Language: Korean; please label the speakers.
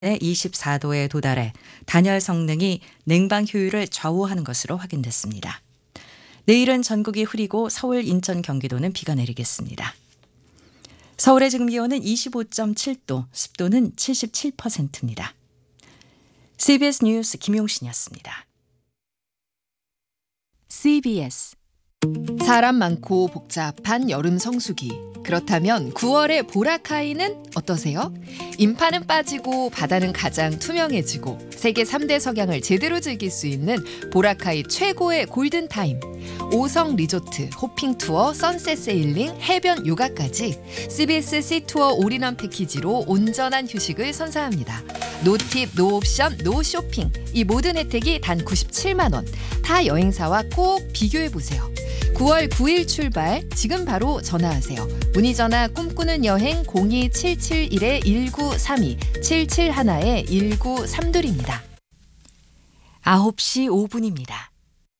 Speaker 1: 24도에 도달해 단열 성능이 냉방 효율을 좌우하는 것으로 확인됐습니다. 내일은 전국이 흐리고 서울, 인천, 경기도는 비가 내리겠습니다. 서울의 지금 기온은 25.7도, 습도는 77%입니다. CBS 뉴스 김용신이었습니다.
Speaker 2: CBS 사람 많고 복잡한 여름 성수기. 그렇다면 9월의 보라카이는 어떠세요? 인파는 빠지고 바다는 가장 투명해지고 세계 3대 석양을 제대로 즐길 수 있는 보라카이 최고의 골든타임. 5성 리조트, 호핑 투어, 선셋 세일링, 해변 요가까지 CBS 시투어 올인원 패키지로 온전한 휴식을 선사합니다. 노팁, 노옵션, 노쇼핑. 이 모든 혜택이 단 97만 원. 타 여행사와 꼭 비교해보세요. 9월 9일 출발, 지금 바로 전화하세요. 문의 전화 꿈꾸는 여행 02771-1932, 771-1932입니다.
Speaker 1: 9시 5분입니다.